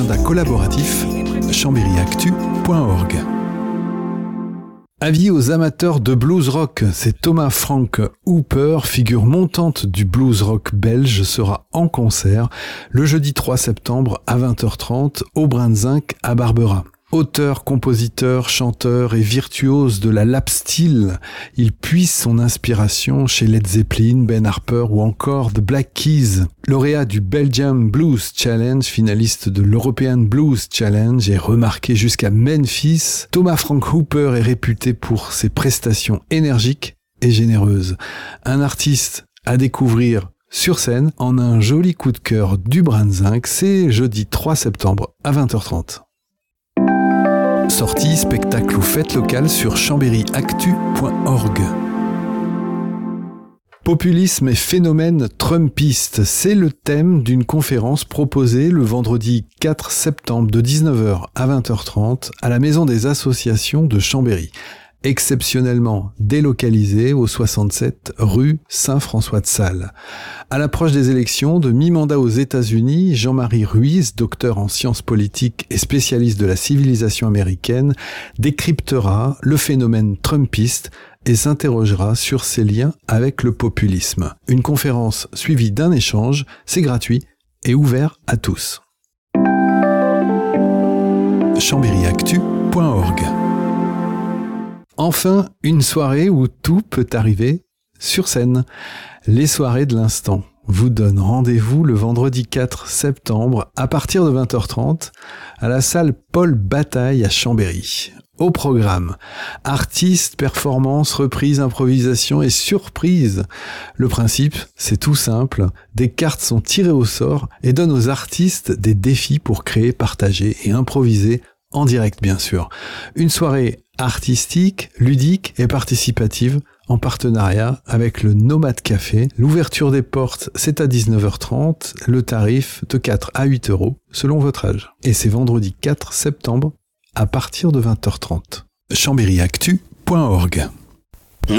agenda collaboratif chambéryactu.org. Avis aux amateurs de blues rock, c'est Thomas Frank Hooper, figure montante du blues rock belge, sera en concert le jeudi 3 septembre à 20h30 au Brin-de-Zinc à Barbera. Auteur, compositeur, chanteur et virtuose de la lap steel, il puise son inspiration chez Led Zeppelin, Ben Harper ou encore The Black Keys. Lauréat du Belgian Blues Challenge, finaliste de l'European Blues Challenge et remarqué jusqu'à Memphis, Thomas Frank Hooper est réputé pour ses prestations énergiques et généreuses. Un artiste à découvrir sur scène en un joli coup de cœur du Brin-de-Zinc, c'est jeudi 3 septembre à 20h30. Sorties, spectacles ou fêtes locales sur chambéryactu.org. Populisme et phénomène trumpiste, c'est le thème d'une conférence proposée le vendredi 4 septembre de 19h à 20h30 à la Maison des Associations de Chambéry, exceptionnellement délocalisée au 67 rue Saint-François-de-Sales. À l'approche des élections de mi-mandat aux États-Unis, Jean-Marie Ruiz, docteur en sciences politiques et spécialiste de la civilisation américaine, décryptera le phénomène trumpiste et s'interrogera sur ses liens avec le populisme. Une conférence suivie d'un échange, c'est gratuit et ouvert à tous. chambéryactu.org. Enfin, une soirée où tout peut arriver sur scène. Les soirées de l'instant vous donnent rendez-vous le vendredi 4 septembre à partir de 20h30 à la salle Paul Bataille à Chambéry. Au programme, artistes, performances, reprises, improvisations et surprises. Le principe, c'est tout simple. Des cartes sont tirées au sort et donnent aux artistes des défis pour créer, partager et improviser en direct bien sûr. Une soirée artistique, ludique et participative en partenariat avec le Nomade Café. L'ouverture des portes, c'est à 19h30. Le tarif de 4 à 8 € selon votre âge. Et c'est vendredi 4 septembre à partir de 20h30. chambéryactu.org